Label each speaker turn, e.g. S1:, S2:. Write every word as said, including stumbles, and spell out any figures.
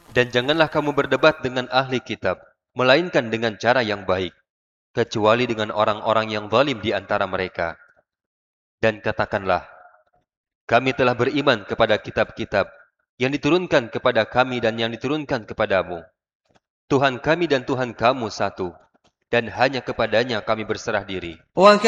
S1: Dan janganlah kamu berdebat dengan ahli kitab, melainkan dengan cara yang baik, kecuali dengan orang-orang yang zalim di antara mereka. Dan katakanlah, kami telah beriman kepada kitab-kitab yang diturunkan kepada kami dan yang diturunkan kepadamu. Tuhan kami dan Tuhan kamu satu, dan hanya kepadanya kami berserah diri.